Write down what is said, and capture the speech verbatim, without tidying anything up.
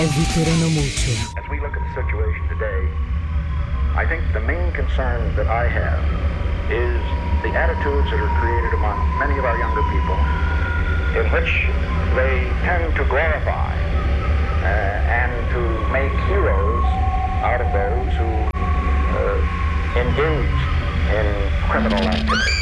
Eviterano mucho. As we look at the situation today, I think the main concern that I have is the attitudes that are created among many of our younger people in which they tend to glorify uh, and to make heroes out of those who uh, engage in criminal activity.